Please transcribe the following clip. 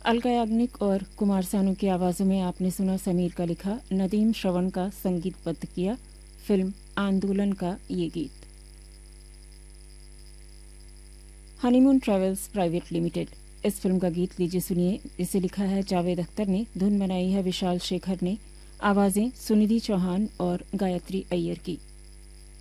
अलका याग्निक और कुमार सानू की आवाज़ों में आपने सुना समीर का लिखा, नदीम श्रवण का संगीतबद्ध किया फिल्म आंदोलन का ये गीत। हनीमून ट्रैवल्स प्राइवेट लिमिटेड, इस फिल्म का गीत लीजिए सुनिए। इसे लिखा है जावेद अख्तर ने, धुन बनाई है विशाल शेखर ने, आवाज़ें सुनिधि चौहान और गायत्री अय्यर की।